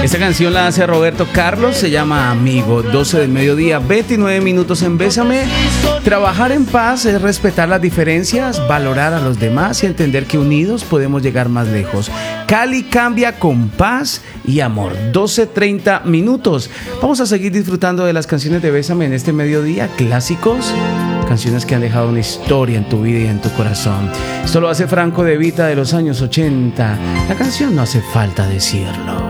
Esta canción la hace Roberto Carlos, se llama Amigo. 12 del mediodía, 29 minutos en Bésame. Trabajar en paz es respetar las diferencias, valorar a los demás y entender que unidos podemos llegar más lejos. Cali cambia con paz y amor. 12:30 minutos. Vamos a seguir disfrutando de las canciones de Bésame en este mediodía. Clásicos, canciones que han dejado una historia en tu vida y en tu corazón. Esto lo hace Franco De Vita de los años 80. La canción No hace falta decirlo.